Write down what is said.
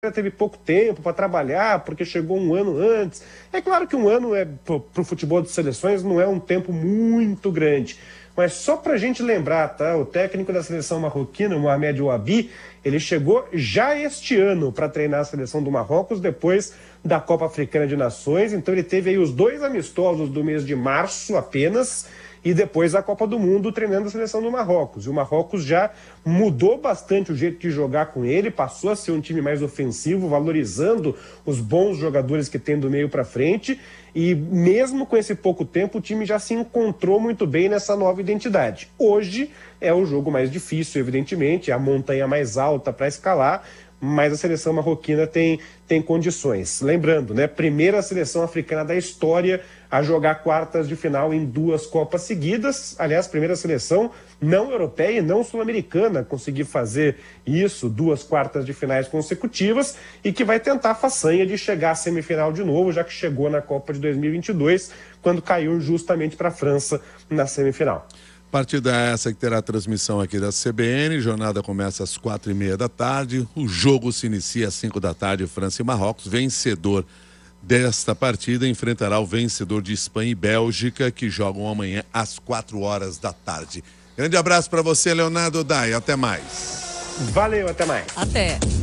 teve pouco tempo para trabalhar, porque chegou um ano antes. É claro que um ano para o futebol de seleções não é um tempo muito grande. Mas só para a gente lembrar, tá? O técnico da seleção marroquina, Mohamed Ouabi, ele chegou já este ano para treinar a seleção do Marrocos, depois da Copa Africana de Nações. Então ele teve aí os 2 amistosos do mês de março apenas, e depois a Copa do Mundo treinando a seleção do Marrocos. E o Marrocos já mudou bastante o jeito de jogar com ele, passou a ser um time mais ofensivo, valorizando os bons jogadores que tem do meio para frente, e mesmo com esse pouco tempo o time já se encontrou muito bem nessa nova identidade. Hoje é o jogo mais difícil, evidentemente, é a montanha mais alta para escalar, mas a seleção marroquina tem condições. Lembrando, né, primeira seleção africana da história a jogar quartas de final em 2 Copas seguidas. Aliás, primeira seleção não europeia e não sul-americana a conseguir fazer isso, 2 quartas de finais consecutivas, e que vai tentar a façanha de chegar à semifinal de novo, já que chegou na Copa de 2022, quando caiu justamente para a França na semifinal. Partida essa que terá transmissão aqui da CBN, jornada começa às 4h30 da tarde, o jogo se inicia às 5 da tarde, França e Marrocos. Vencedor desta partida enfrentará o vencedor de Espanha e Bélgica, que jogam amanhã às 4h da tarde. Grande abraço para você, Leonardo Dai, até mais. Valeu, até mais. Até.